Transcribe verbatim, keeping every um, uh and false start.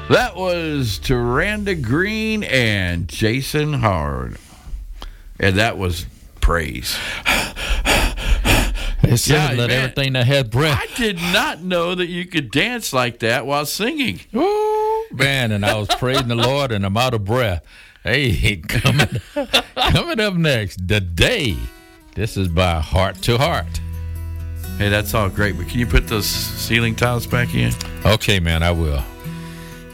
That was Taranda Green and Jason Howard. And that was Praise. It said, Yeah, let man. everything that had breath. I did not know that you could dance like that while singing. Ooh, man, and I was praising the Lord, and I'm out of breath. Hey, coming, coming up next, The Day. This is by Heart to Heart. Hey, that's all great, but can you put those ceiling tiles back in? Okay, man, I will.